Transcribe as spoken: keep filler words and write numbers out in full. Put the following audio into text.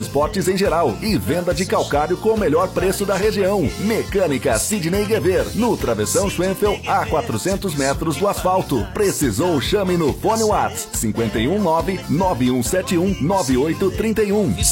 transportes em geral e venda de calcário com o melhor preço da região. Mecânica Sidney Guever, no Travessão Schwenfel, a quatrocentos metros do asfalto. Precisou? Chame no Fone Whats cinco um nove, nove um sete um, nove oito três um.